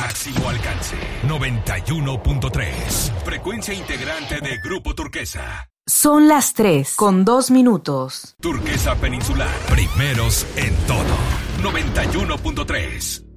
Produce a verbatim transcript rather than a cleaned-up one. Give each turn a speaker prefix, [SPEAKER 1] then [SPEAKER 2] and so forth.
[SPEAKER 1] máximo alcance. noventa y uno punto tres. Frecuencia integrante de Grupo Turquesa.
[SPEAKER 2] Son las tres con dos minutos.
[SPEAKER 1] Turquesa Peninsular. Primeros en todo. noventa y uno punto tres.